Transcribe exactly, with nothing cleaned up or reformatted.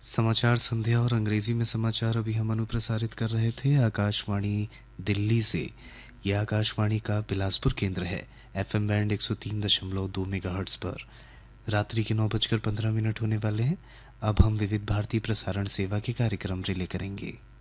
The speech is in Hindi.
समाचार संध्या और अंग्रेजी में समाचार अभी हम अनुप्रसारित कर रहे थे आकाशवाणी दिल्ली से। यह आकाशवाणी का बिलासपुर केंद्र है। एफएम बैंड एक सौ तीन दशमलव दो मेगाहर्ट्ज़ पर। रात्रि के नौ बजकर पंद्रह मिनट होने वाले हैं। अब हम विविध भारती प्रसारण सेवा के कार्यक्रम रिले करेंगे।